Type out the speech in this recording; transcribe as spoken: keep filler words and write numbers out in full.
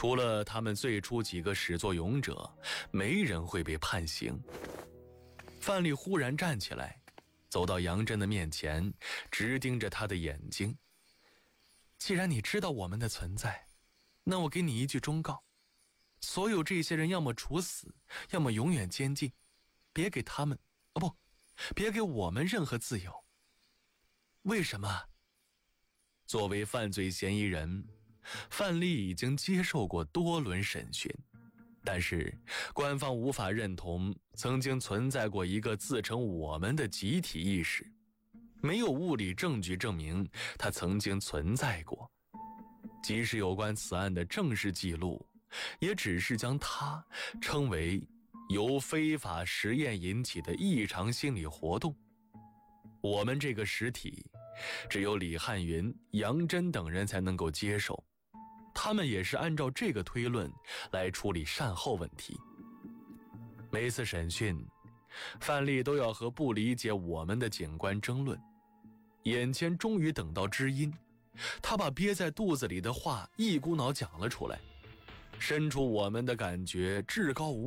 除了他们最初几个始作俑者，没人会被判刑。范蠡忽然站起来，走到杨真的面前，直盯着他的眼睛。既然你知道我们的存在，那我给你一句忠告，所有这些人要么处死，要么永远监禁，别给他们，哦不，别给我们任何自由。为什么？作为犯罪嫌疑人，范蠡已经接受过多轮审讯，但是官方无法认同曾经存在过一个自称我们的集体意识，没有物理证据证明它曾经存在过。即使有关此案的正式记录，也只是将它称为由非法实验引起的异常心理活动。我们这个实体，只有李汉云、杨真等人才能够接受，他们也是按照这个推论来处理善后问题。每次审讯，范蠡都要和不理解我们的警官争论，眼前终于等到知音，他把憋在肚子里的话一股脑讲了出来，身处我们的感觉至高无